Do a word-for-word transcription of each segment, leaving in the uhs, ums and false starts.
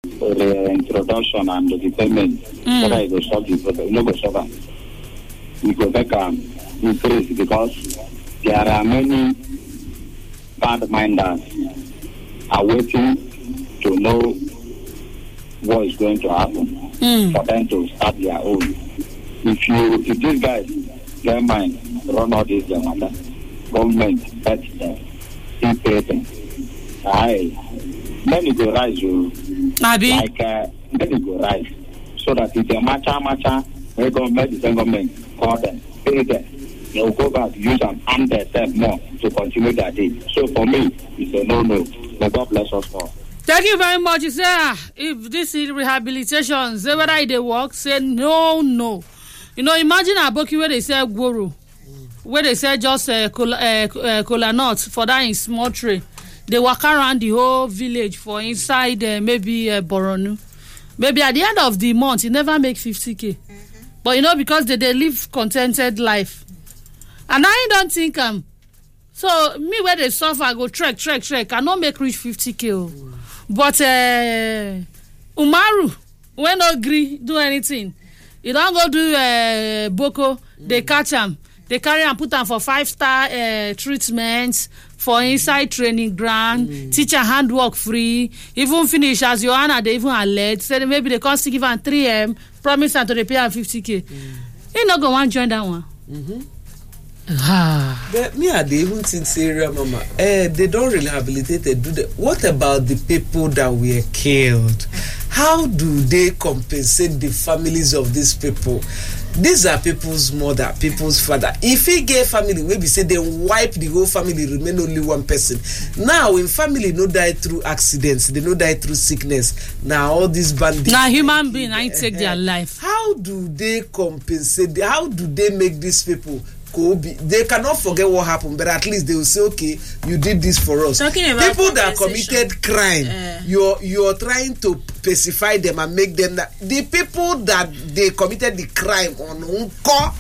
the introduction and the development. Mm. Whether it will solve the problem, you know, go solve it. We go back and increase because there are many bad minders are waiting to know what is going to happen mm. for them to start their own. If you, if these guys get mind, run all this matter, government, that's them, keep paying. Aye, then it will rise, you like uh, then it will rise, so that if they matcha matcha, the government, the government call them, pay them. They will go back, use and arm themselves more to continue their day. So for me, it's a no-no. May God bless us all. Thank you very much. You say, if this is rehabilitation, say whether they work, say no, no. You know, imagine a book where they say guru, where they say just uh, cola, uh, uh, cola nuts for that in small tray. They walk around the whole village for inside uh, maybe uh, Boronu. Maybe at the end of the month, you never make fifty K. Mm-hmm. But you know, because they, they live contented life. And I don't think I'm. Um, so, me where they suffer, I go trek, trek, trek. I not make reach fifty K. Mm. But, uh, Umaru, when not agree, do anything. You don't go do uh, Boko, mm. they catch them. They carry and put them for five-star uh, treatments, for inside training ground, mm. teacher handwork free, even finish as Joanna, they even alert, say maybe they can't give them three M, promise them to repay them fifty K. Mm. You not go and join that one. Mm-hmm. Ah. But me, I even think, say, Mama, eh, they don't rehabilitate. They do the, what about the people that were killed? How do they compensate the families of these people? These are people's mother, people's father. If he gave family, maybe say they wipe the whole family, remain only one person. Now, when family no die through accidents, they no die through sickness. Now, all these bandits. Now, human being, I take their life. How do they compensate? How do they make these people? They cannot forget what happened, but at least they will say, okay, you did this for us. People that committed crime, uh, you're you're trying to pacify them and make them that the people that they committed the crime on unko.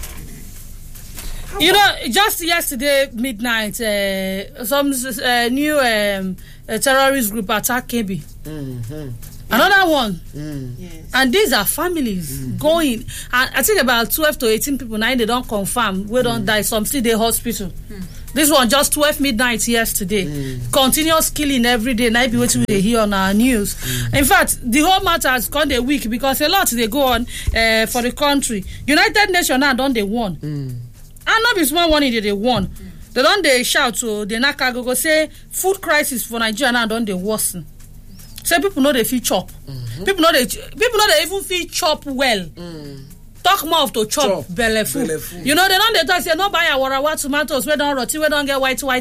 You know, just yesterday midnight, uh, some uh, new um, uh, terrorist group attacked K B. Mm-hmm. Another one. Mm. Yes. And these are families mm-hmm. going. And I think about twelve to eighteen people now, they don't confirm. We don't mm. die. Some still in hospital. Mm. This one just twelve midnight yesterday. Mm. Continuous killing every day. Now be what we hear on our news. Mm. In fact, the whole matter has gone a week because a lot they go on uh, for the country. United Nations now don't they won. Mm. And not be small one they won. Mm. They don't they shout to the Naka go say food crisis for Nigeria now don't they worsen. Say people know they feel chop. Mm-hmm. People know they people know they even feel chop well. Mm. Talk more of to chop, chop belly food. You know they don't they talk say no buy our raw tomatoes we don't rot we don't get white white